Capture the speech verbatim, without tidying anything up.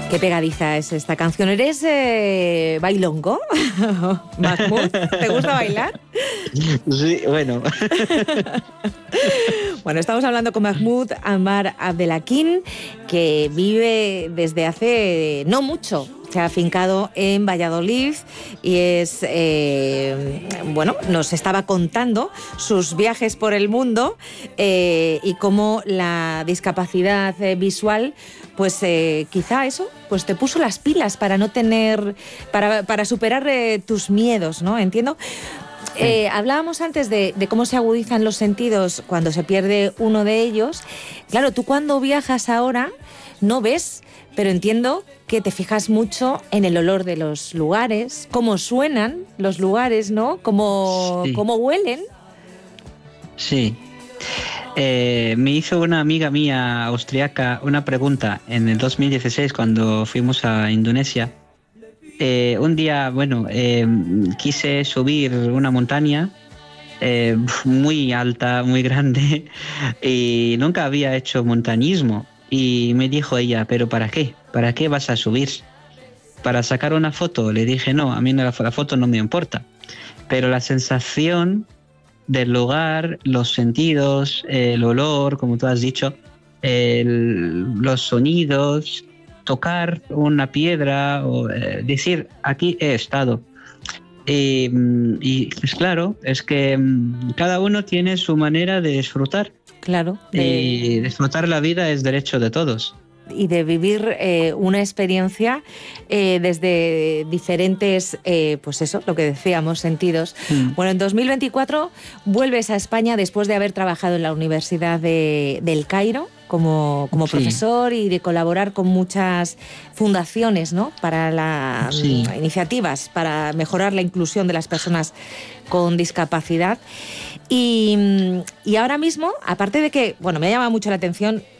Qué pegadiza es esta canción. ¿Eres eh, bailongo, Mahmoud? ¿Te gusta bailar? Sí, bueno. Bueno, estamos hablando con Mahmoud Anbar Abdelhakim, que vive desde hace no mucho. Se ha afincado en Valladolid y es, eh, bueno, nos estaba contando sus viajes por el mundo eh, y cómo la discapacidad eh, visual, pues eh, quizá eso, pues te puso las pilas para no tener, para, para superar eh, tus miedos, ¿no? Entiendo. Eh, hablábamos antes de, de cómo se agudizan los sentidos cuando se pierde uno de ellos. Claro, tú cuando viajas ahora no ves, pero entiendo que te fijas mucho en el olor de los lugares, cómo suenan los lugares, ¿no? Cómo, Sí. cómo huelen. Sí. Eh, me hizo una amiga mía austriaca una pregunta en el dos mil dieciséis cuando fuimos a Indonesia. Eh, un día, bueno, eh, quise subir una montaña eh, muy alta, muy grande, y nunca había hecho montañismo. Y me dijo ella, ¿pero para qué? ¿Para qué vas a subir? ¿Para sacar una foto? Le dije, no, a mí la, la foto no me importa. Pero la sensación del lugar, los sentidos, el olor, como tú has dicho, el, los sonidos, tocar una piedra o eh, decir, aquí he estado. Y, y pues claro, es que cada uno tiene su manera de disfrutar. Claro. De... Y disfrutar la vida es derecho de todos. Y de vivir eh, una experiencia eh, desde diferentes, eh, pues eso, lo que decíamos, sentidos. Mm. Bueno, en dos mil veinticuatro vuelves a España después de haber trabajado en la Universidad de, del Cairo como, como sí. profesor y de colaborar con muchas fundaciones, ¿no? Para las sí. iniciativas para mejorar la inclusión de las personas con discapacidad. Y, y ahora mismo, aparte de que, bueno, me llama mucho la atención